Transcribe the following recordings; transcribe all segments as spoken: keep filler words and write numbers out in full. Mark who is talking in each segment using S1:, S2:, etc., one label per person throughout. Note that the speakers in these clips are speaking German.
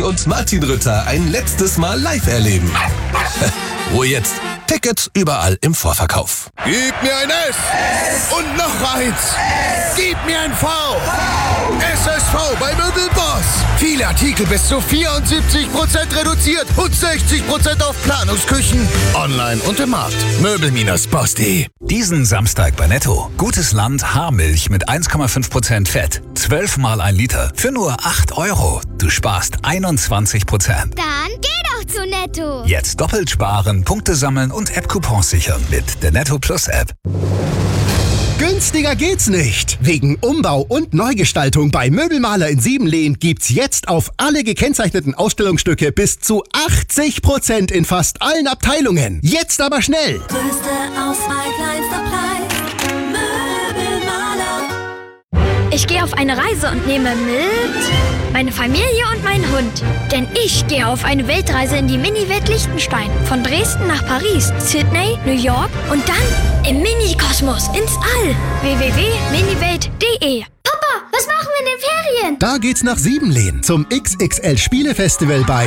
S1: und Martin Rütter ein letztes Mal live erleben. Ruhe jetzt. Tickets überall im Vorverkauf.
S2: Gib mir ein S und noch eins. Gib mir ein V. S S V bei Möbelboss. Viele Artikel bis zu vierundsiebzig Prozent reduziert und sechzig Prozent auf Planungsküchen. Online und im Markt. Möbel Boss punkt de.
S3: Diesen Samstag bei Netto. Gutes Land Haarmilch mit eins Komma fünf Prozent Fett. zwölf mal ein Liter für nur acht Euro. Du sparst einundzwanzig Prozent.
S4: Dann geh doch zu Netto.
S3: Jetzt doppelt sparen, Punkte sammeln und App-Coupons sichern mit der Netto Plus App.
S5: Günstiger geht's nicht. Wegen Umbau und Neugestaltung bei Möbelmaler in Siebenlehen gibt's jetzt auf alle gekennzeichneten Ausstellungsstücke bis zu achtzig Prozent in fast allen Abteilungen. Jetzt aber schnell!
S6: Größte Auswahl, kleinster Preis. Möbelmaler.
S4: Ich gehe auf eine Reise und nehme mit meine Familie und meinen Hund. Denn ich gehe auf eine Weltreise in die Mini-Welt Liechtenstein. Von Dresden nach Paris, Sydney, New York und dann im Mini-Kosmos ins All. w w w punkt miniwelt punkt de. Papa, was machen wir in den Ferien?
S5: Da geht's nach Siebenlehen zum X X L Spielefestival bei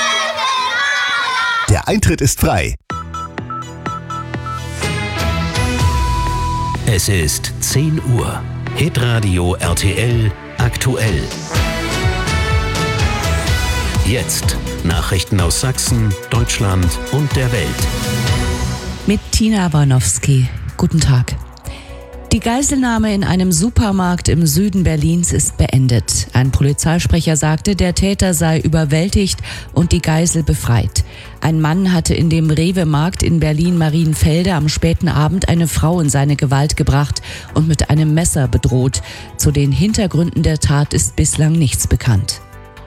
S5: Der Eintritt ist frei.
S7: Es ist zehn Uhr. Hitradio R T L aktuell. Jetzt Nachrichten aus Sachsen, Deutschland und der Welt.
S8: Mit Tina Warnowski. Guten Tag. Die Geiselnahme in einem Supermarkt im Süden Berlins ist beendet. Ein Polizeisprecher sagte, der Täter sei überwältigt und die Geisel befreit. Ein Mann hatte in dem Rewe-Markt in Berlin-Marienfelde am späten Abend eine Frau in seine Gewalt gebracht und mit einem Messer bedroht. Zu den Hintergründen der Tat ist bislang nichts bekannt.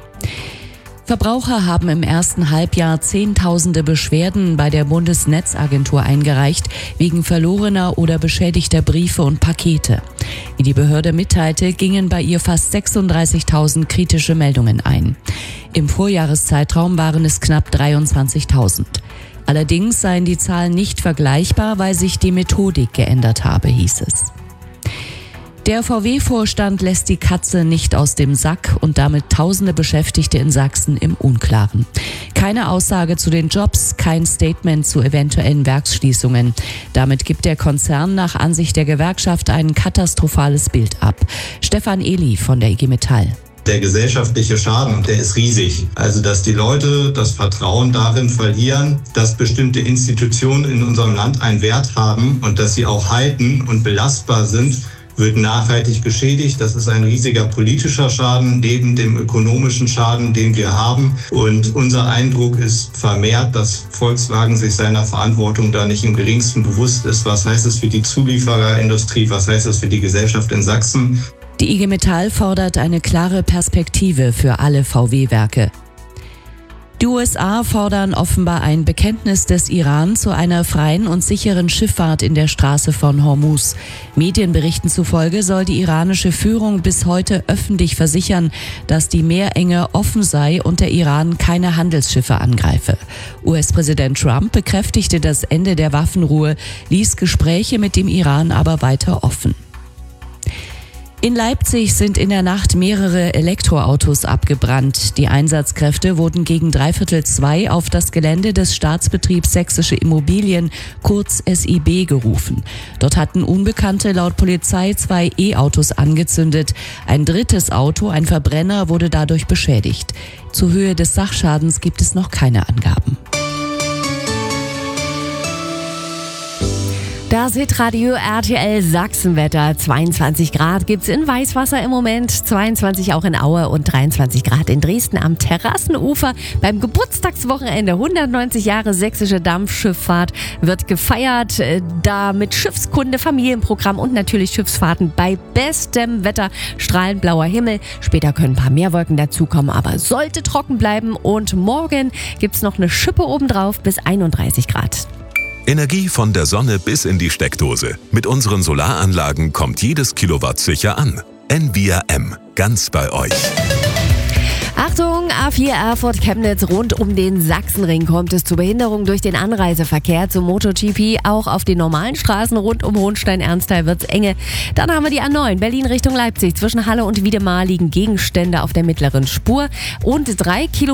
S8: Verbraucher haben im ersten Halbjahr Zehntausende Beschwerden bei der Bundesnetzagentur eingereicht, wegen verlorener oder beschädigter Briefe und Pakete. Wie die Behörde mitteilte, gingen bei ihr fast sechsunddreißigtausend kritische Meldungen ein. Im Vorjahreszeitraum waren es knapp dreiundzwanzigtausend. Allerdings seien die Zahlen nicht vergleichbar, weil sich die Methodik geändert habe, hieß es. Der V W-Vorstand lässt die Katze nicht aus dem Sack und damit tausende Beschäftigte in Sachsen im Unklaren. Keine Aussage zu den Jobs, kein Statement zu eventuellen Werksschließungen. Damit gibt der Konzern nach Ansicht der Gewerkschaft ein katastrophales Bild ab. Stefan Ehli von der I G Metall.
S9: Der gesellschaftliche Schaden, der ist riesig. Also, dass die Leute das Vertrauen darin verlieren, dass bestimmte Institutionen in unserem Land einen Wert haben und dass sie auch halten und belastbar sind, wird nachhaltig geschädigt. Das ist ein riesiger politischer Schaden neben dem ökonomischen Schaden, den wir haben. Und unser Eindruck ist vermehrt, dass Volkswagen sich seiner Verantwortung da nicht im geringsten bewusst ist. Was heißt es für die Zuliefererindustrie? Was heißt es für die Gesellschaft in Sachsen?
S8: Die I G Metall fordert eine klare Perspektive für alle V W-Werke. Die U S A fordern offenbar ein Bekenntnis des Iran zu einer freien und sicheren Schifffahrt in der Straße von Hormuz. Medienberichten zufolge soll die iranische Führung bis heute öffentlich versichern, dass die Meerenge offen sei und der Iran keine Handelsschiffe angreife. U S-Präsident Trump bekräftigte das Ende der Waffenruhe, ließ Gespräche mit dem Iran aber weiter offen. In Leipzig sind in der Nacht mehrere Elektroautos abgebrannt. Die Einsatzkräfte wurden gegen dreiviertel zwei auf das Gelände des Staatsbetriebs Sächsische Immobilien, kurz S I B, gerufen. Dort hatten Unbekannte laut Polizei zwei E-Autos angezündet. Ein drittes Auto, ein Verbrenner, wurde dadurch beschädigt. Zur Höhe des Sachschadens gibt es noch keine Angaben.
S10: Das Hitradio R T L Sachsenwetter. zweiundzwanzig Grad gibt's in Weißwasser im Moment, zweiundzwanzig auch in Aue und dreiundzwanzig Grad in Dresden am Terrassenufer. Beim Geburtstagswochenende hundertneunzig Jahre sächsische Dampfschifffahrt wird gefeiert. Da mit Schiffskunde, Familienprogramm und natürlich Schiffsfahrten bei bestem Wetter, strahlend blauer Himmel. Später können ein paar mehr Wolken dazukommen, aber sollte trocken bleiben. Und morgen gibt's noch eine Schippe obendrauf bis einunddreißig Grad.
S1: Energie von der Sonne bis in die Steckdose. Mit unseren Solaranlagen kommt jedes Kilowatt sicher an. Envia M, ganz bei euch.
S10: Achtung, A vier Erfurt-Chemnitz, rund um den Sachsenring kommt es zu Behinderungen durch den Anreiseverkehr zum MotoGP. Auch auf den normalen Straßen rund um Hohenstein-Ernsthal wird's enge. Dann haben wir die A neun, Berlin Richtung Leipzig. Zwischen Halle und Wiedemar liegen Gegenstände auf der mittleren Spur und drei Kilometer